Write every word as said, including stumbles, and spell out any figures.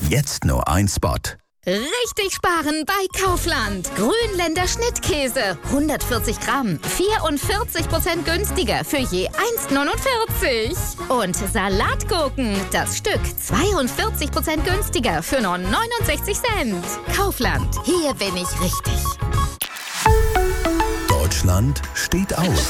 Jetzt nur ein Spot. Richtig sparen bei Kaufland. Grünländer Schnittkäse. hundertvierzig Gramm. vierundvierzig Prozent günstiger für je eins neunundvierzig. Und Salatgurken. Das Stück zweiundvierzig Prozent günstiger für nur neunundsechzig Cent. Kaufland. Hier bin ich richtig. Deutschland steht auf.